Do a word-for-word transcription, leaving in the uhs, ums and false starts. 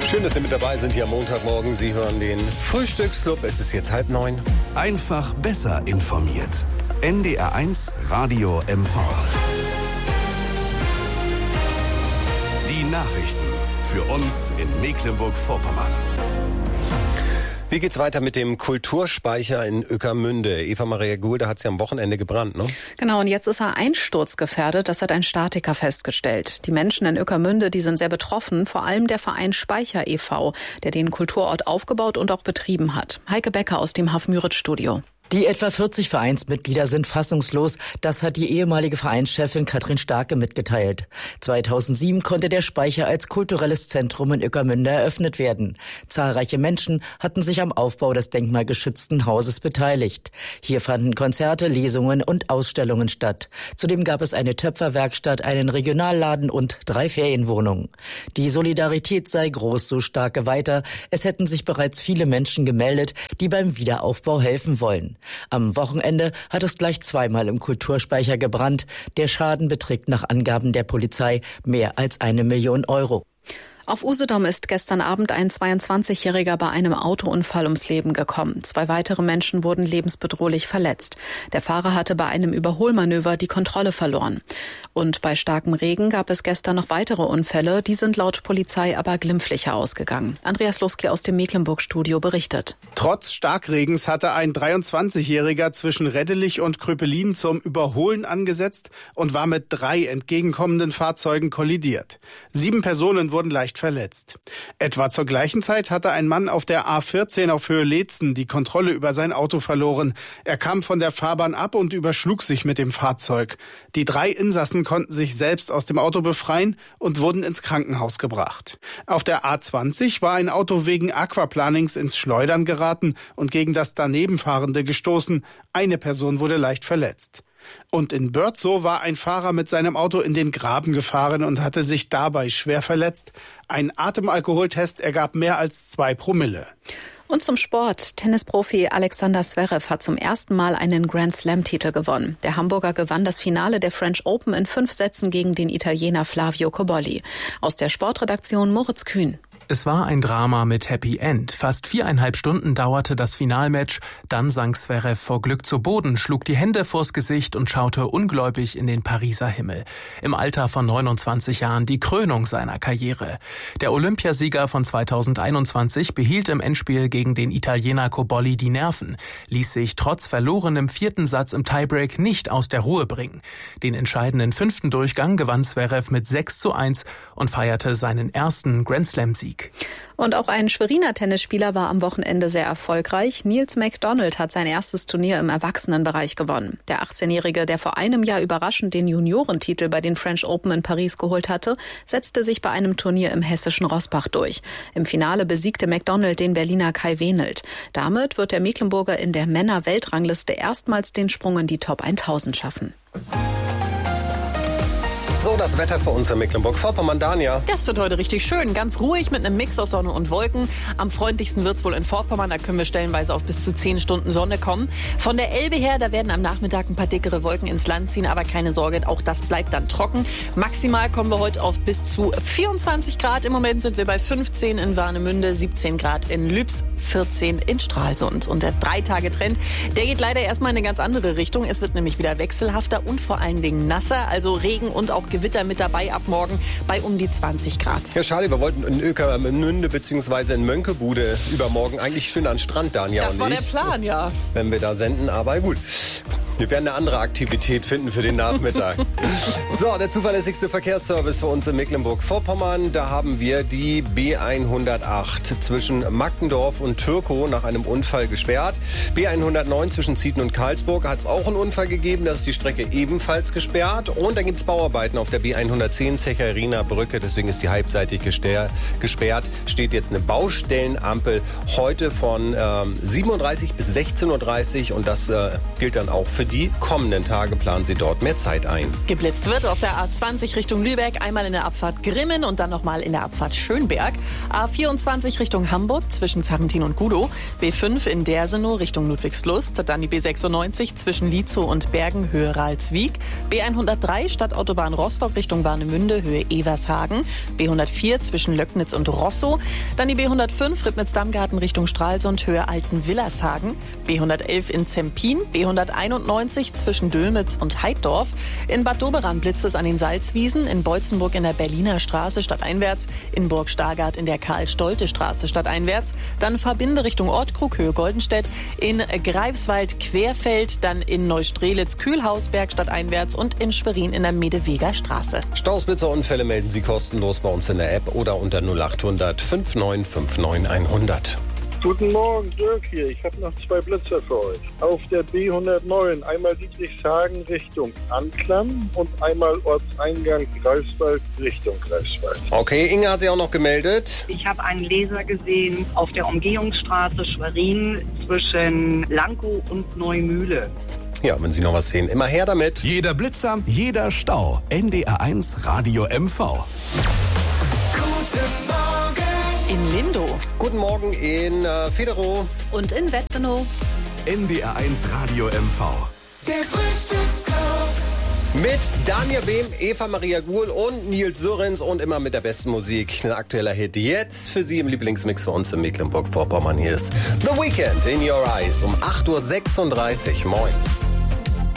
Schön, dass Sie mit dabei sind hier am Montagmorgen. Sie hören den Frühstücksclub. Es ist jetzt halb neun. Einfach besser informiert. N D R eins Radio M V. Die Nachrichten für uns in Mecklenburg-Vorpommern. Wie geht's weiter mit dem Kulturspeicher in Ueckermünde? Eva-Maria Gulde hat es ja am Wochenende gebrannt, ne? Genau, und jetzt ist er einsturzgefährdet. Das hat ein Statiker festgestellt. Die Menschen in Ueckermünde, die sind sehr betroffen. Vor allem der Verein Speicher e V, der den Kulturort aufgebaut und auch betrieben hat. Heike Becker aus dem Haf-Müritz-Studio. Die etwa vierzig Vereinsmitglieder sind fassungslos. Das hat die ehemalige Vereinschefin Katrin Starke mitgeteilt. zweitausendsieben konnte der Speicher als kulturelles Zentrum in Ueckermünde eröffnet werden. Zahlreiche Menschen hatten sich am Aufbau des denkmalgeschützten Hauses beteiligt. Hier fanden Konzerte, Lesungen und Ausstellungen statt. Zudem gab es eine Töpferwerkstatt, einen Regionalladen und drei Ferienwohnungen. Die Solidarität sei groß, so Starke weiter. Es hätten sich bereits viele Menschen gemeldet, die beim Wiederaufbau helfen wollen. Am Wochenende hat es gleich zweimal im Kulturspeicher gebrannt. Der Schaden beträgt nach Angaben der Polizei mehr als eine Million Euro. Auf Usedom ist gestern Abend ein zweiundzwanzigjähriger bei einem Autounfall ums Leben gekommen. Zwei weitere Menschen wurden lebensbedrohlich verletzt. Der Fahrer hatte bei einem Überholmanöver die Kontrolle verloren. Und bei starkem Regen gab es gestern noch weitere Unfälle. Die sind laut Polizei aber glimpflicher ausgegangen. Andreas Luski aus dem Mecklenburg-Studio berichtet. Trotz Starkregens hatte ein dreiundzwanzigjähriger zwischen Reddelich und Kröpelin zum Überholen angesetzt und war mit drei entgegenkommenden Fahrzeugen kollidiert. Sieben Personen wurden leicht verletzt. Etwa zur gleichen Zeit hatte ein Mann auf der A vierzehn auf Höhe Leetzen die Kontrolle über sein Auto verloren. Er kam von der Fahrbahn ab und überschlug sich mit dem Fahrzeug. Die drei Insassen konnten sich selbst aus dem Auto befreien und wurden ins Krankenhaus gebracht. Auf der A zwanzig war ein Auto wegen Aquaplanings ins Schleudern geraten und gegen das Danebenfahrende gestoßen. Eine Person wurde leicht verletzt. Und in Börzow war ein Fahrer mit seinem Auto in den Graben gefahren und hatte sich dabei schwer verletzt. Ein Atemalkoholtest ergab mehr als zwei Promille. Und zum Sport. Tennisprofi Alexander Zverev hat zum ersten Mal einen Grand-Slam-Titel gewonnen. Der Hamburger gewann das Finale der French Open in fünf Sätzen gegen den Italiener Flavio Cobolli. Aus der Sportredaktion Moritz Kühn. Es war ein Drama mit Happy End. Fast viereinhalb Stunden dauerte das Finalmatch. Dann sank Zverev vor Glück zu Boden, schlug die Hände vors Gesicht und schaute ungläubig in den Pariser Himmel. Im Alter von neunundzwanzig Jahren die Krönung seiner Karriere. Der Olympiasieger von zweitausendeinundzwanzig behielt im Endspiel gegen den Italiener Cobolli die Nerven, ließ sich trotz verlorenem vierten Satz im Tiebreak nicht aus der Ruhe bringen. Den entscheidenden fünften Durchgang gewann Zverev mit sechs zu eins und feierte seinen ersten Grand-Slam-Sieg. Und auch ein Schweriner Tennisspieler war am Wochenende sehr erfolgreich. Nils McDonald hat sein erstes Turnier im Erwachsenenbereich gewonnen. Der achtzehnjährige, der vor einem Jahr überraschend den Juniorentitel bei den French Open in Paris geholt hatte, setzte sich bei einem Turnier im hessischen Rossbach durch. Im Finale besiegte McDonald den Berliner Kai Wenelt. Damit wird der Mecklenburger in der Männer-Weltrangliste erstmals den Sprung in die Top tausend schaffen. So, das Wetter für uns in Mecklenburg-Vorpommern. Dania. Das wird heute richtig schön. Ganz ruhig mit einem Mix aus Sonne und Wolken. Am freundlichsten wird's wohl in Vorpommern. Da können wir stellenweise auf bis zu zehn Stunden Sonne kommen. Von der Elbe her, da werden am Nachmittag ein paar dickere Wolken ins Land ziehen. Aber keine Sorge, auch das bleibt dann trocken. Maximal kommen wir heute auf bis zu vierundzwanzig Grad. Im Moment sind wir bei fünfzehn in Warnemünde, siebzehn Grad in Lübs, vierzehn in Stralsund. Und der Drei-Tage-Trend, der geht leider erstmal in eine ganz andere Richtung. Es wird nämlich wieder wechselhafter und vor allen Dingen nasser. Also Regen und auch Gewitter mit dabei ab morgen bei um die zwanzig Grad. Ja, schade, wir wollten in Ueckermünde bzw. in Mönckebude übermorgen eigentlich schön an den Strand, Dania und ich. Das war der Plan, ja. Wenn wir da senden, aber gut. Wir werden eine andere Aktivität finden für den Nachmittag. So, der zuverlässigste Verkehrsservice für uns in Mecklenburg-Vorpommern. Da haben wir die B hundertacht zwischen Magdendorf und Türkow nach einem Unfall gesperrt. B hundertneun zwischen Zieten und Karlsburg hat es auch einen Unfall gegeben. Das ist die Strecke ebenfalls gesperrt. Und dann gibt es Bauarbeiten auf der B hundertzehn Zechariner Brücke. Deswegen ist die halbseitig gesperrt. Steht jetzt eine Baustellenampel heute von ähm, siebenunddreißig bis sechzehn Uhr dreißig. Und das äh, gilt dann auch für die kommenden Tage planen Sie dort mehr Zeit ein. Geblitzt wird auf der A zwanzig Richtung Lübeck, einmal in der Abfahrt Grimmen und dann nochmal in der Abfahrt Schönberg. A vierundzwanzig Richtung Hamburg zwischen Zarrentin und Gudow. B fünf in Dersenow Richtung Ludwigslust. Dann die B sechsundneunzig zwischen Lietzow und Bergen Höhe Ralswiek. B hundertdrei Stadtautobahn Rostock Richtung Warnemünde Höhe Evershagen. B hundertvier zwischen Löcknitz und Rosso. Dann die B hundertfünf Ribnitz-Dammgarten Richtung Stralsund Höhe Alten-Willershagen. B hundertelf in Zempin. B hunderteinundneunzig zwischen Dülmitz und Heiddorf. In Bad Doberan blitzt es an den Salzwiesen. In Beutzenburg in der Berliner Straße stadteinwärts. In Burg-Stargard in der Karl-Stolte-Straße stadteinwärts. Dann Verbinde Richtung Ortkrug Höhe Goldenstedt. In Greifswald Querfeld. Dann in Neustrelitz Kühlhausberg stadteinwärts. Und in Schwerin in der Medeweger Straße. Staus, Blitzer, Unfälle melden Sie kostenlos bei uns in der App oder unter null acht hundert fünfundneunzig neunundfünfzig hundert. Guten Morgen, Dirk hier. Ich habe noch zwei Blitzer für euch. Auf der B hundertneun einmal Dietrichshagen Richtung Anklam und einmal Ortseingang Greifswald Richtung Greifswald. Okay, Inge hat sich auch noch gemeldet. Ich habe einen Laser gesehen auf der Umgehungsstraße Schwerin zwischen Lankow und Neumühle. Ja, wenn Sie noch was sehen, immer her damit. Jeder Blitzer, jeder Stau. N D R eins Radio M V. In Lindow. Guten Morgen in äh, Federow. Und in Wetzenow. N D R eins Radio M V. Der Frühstücksclub. Mit Daniel Behm, Eva Maria Guhl und Nils Surrens und immer mit der besten Musik. Ein aktueller Hit jetzt für Sie im Lieblingsmix für uns in Mecklenburg-Vorpommern. Hier ist The Weekend in Your Eyes um acht Uhr sechsunddreißig. Moin.